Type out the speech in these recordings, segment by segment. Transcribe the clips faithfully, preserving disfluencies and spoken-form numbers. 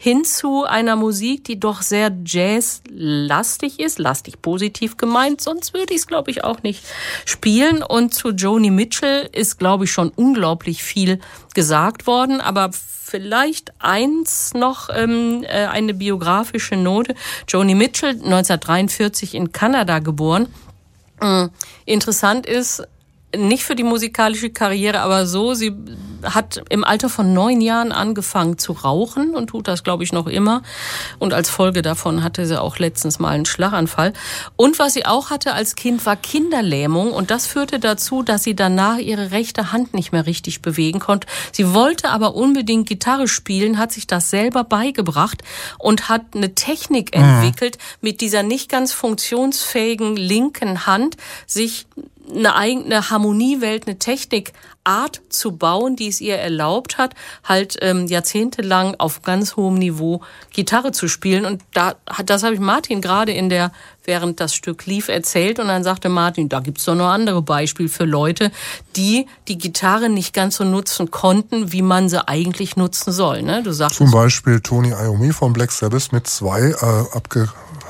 hin zu einer Musik, die doch sehr jazzlastig ist, lastig positiv gemeint, sonst würde ich es, glaube ich, auch nicht spielen. Und zu Joni Mitchell ist, glaube ich, schon unglaublich viel gesagt worden, aber vielleicht eins noch, ähm, äh, eine biografische Note. Joni Mitchell, neunzehnhundertdreiundvierzig in Kanada geboren. Äh, interessant ist, nicht für die musikalische Karriere, aber so, sie hat im Alter von neun Jahren angefangen zu rauchen und tut das, glaube ich, noch immer. Und als Folge davon hatte sie auch letztens mal einen Schlaganfall. Und was sie auch hatte als Kind, war Kinderlähmung. Und das führte dazu, dass sie danach ihre rechte Hand nicht mehr richtig bewegen konnte. Sie wollte aber unbedingt Gitarre spielen, hat sich das selber beigebracht und hat eine Technik entwickelt, mit dieser nicht ganz funktionsfähigen linken Hand sich eine eigene Harmoniewelt, eine Technikart zu bauen, die es ihr erlaubt hat, halt ähm, jahrzehntelang auf ganz hohem Niveau Gitarre zu spielen. Und da das habe ich Martin gerade in der, während das Stück lief, erzählt. Und dann sagte Martin, da gibt's doch noch andere Beispiele für Leute, die die Gitarre nicht ganz so nutzen konnten, wie man sie eigentlich nutzen soll. Ne? Du sagst zum Beispiel Tony Iommi von Black Sabbath mit zwei äh, abge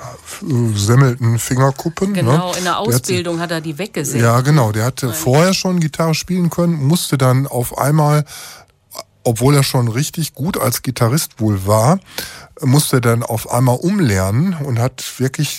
semmelten Fingerkuppen. Genau, ne? in der Ausbildung hat, hat er die weggesägt. Ja, genau. Der hatte Nein. vorher schon Gitarre spielen können, musste dann auf einmal, obwohl er schon richtig gut als Gitarrist wohl war, musste dann auf einmal umlernen und hat wirklich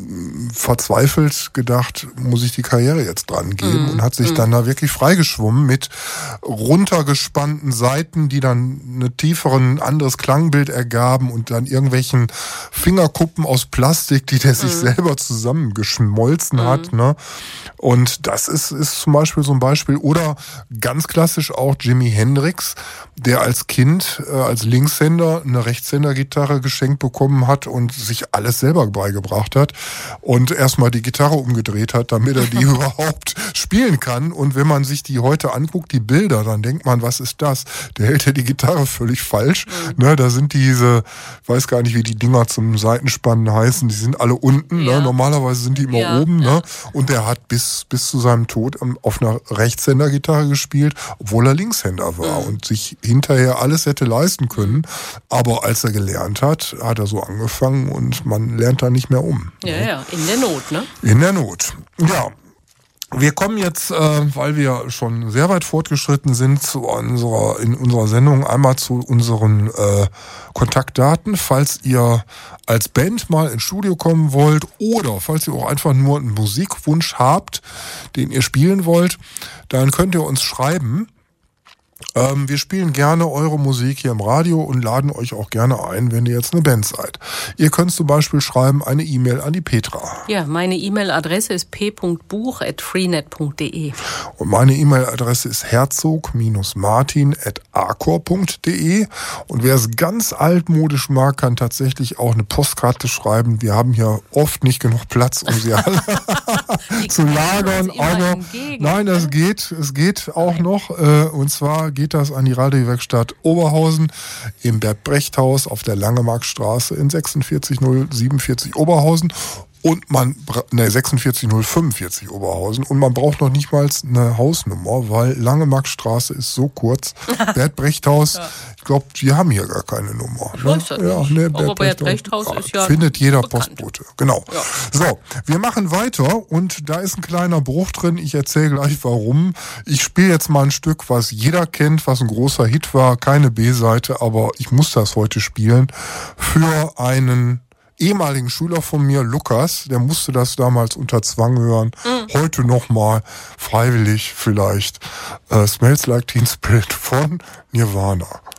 verzweifelt gedacht, muss ich die Karriere jetzt dran geben, mm, und hat sich mm. dann da wirklich freigeschwommen mit runtergespannten Saiten, die dann ein tieferen, anderes Klangbild ergaben und dann irgendwelchen Fingerkuppen aus Plastik, die der mm. sich selber zusammengeschmolzen mm. hat, ne? Und das ist, ist zum Beispiel so ein Beispiel. Oder ganz klassisch auch Jimi Hendrix, der als Kind, äh, als Linkshänder eine Rechtshänder-Gitarre geschenkt bekommen hat und sich alles selber beigebracht hat und erstmal die Gitarre umgedreht hat, damit er die überhaupt spielen kann. Und wenn man sich die heute anguckt, die Bilder, dann denkt man, was ist das? Der hält ja die Gitarre völlig falsch. Mhm. Ne, da sind diese, ich weiß gar nicht, wie die Dinger zum Seitenspannen heißen, die sind alle unten. Ja. Ne? Normalerweise sind die immer ja, oben. Ja. Ne? Und der hat bis, bis zu seinem Tod auf einer Rechtshänder-Gitarre gespielt, obwohl er Linkshänder war mhm. und sich hinterher alles hätte leisten können. Aber als er gelernt hat, hat er so angefangen und man lernt da nicht mehr um. Ja, ne? ja, in der Not, ne? In der Not, ja. Wir kommen jetzt, äh, weil wir schon sehr weit fortgeschritten sind, zu unserer, in unserer Sendung einmal zu unseren äh, Kontaktdaten. Falls ihr als Band mal ins Studio kommen wollt oder falls ihr auch einfach nur einen Musikwunsch habt, den ihr spielen wollt, dann könnt ihr uns schreiben. Ähm, wir spielen gerne eure Musik hier im Radio und laden euch auch gerne ein, wenn ihr jetzt eine Band seid. Ihr könnt zum Beispiel schreiben eine E-Mail an die Petra. Ja, meine E-Mail-Adresse ist p punkt buch at freenet punkt de. Und meine E-Mail-Adresse ist herzog martin at arcor punkt de. Und wer es ganz altmodisch mag, kann tatsächlich auch eine Postkarte schreiben. Wir haben hier oft nicht genug Platz, um sie alle zu lagern. Aber nein, das geht. Es geht auch nein. noch. Äh, und zwar geht das an die Radiowerkstatt Oberhausen im Bert-Brecht-Haus auf der Langemarkstraße in sechsundvierzig null siebenundvierzig Oberhausen. Und man, ne, sechsundvierzig null fünfundvierzig Oberhausen. Und man braucht noch nicht mal eine Hausnummer, weil Langemarkstraße ist so kurz. Bert-Brecht-Haus, ja. Ich glaube, wir haben hier gar keine Nummer. Ich weiß das ja, nicht. Ne, aber Bert-Brecht-Haus ja, ist ja findet jeder bekannt. Postbote. Genau. Ja. So, wir machen weiter und da ist ein kleiner Bruch drin. Ich erzähle gleich warum. Ich spiele jetzt mal ein Stück, was jeder kennt, was ein großer Hit war. Keine B-Seite, aber ich muss das heute spielen. Für einen ehemaligen Schüler von mir, Lukas, der musste das damals unter Zwang hören. Mhm. Heute nochmal freiwillig vielleicht. Uh, Smells Like Teen Spirit von Nirvana.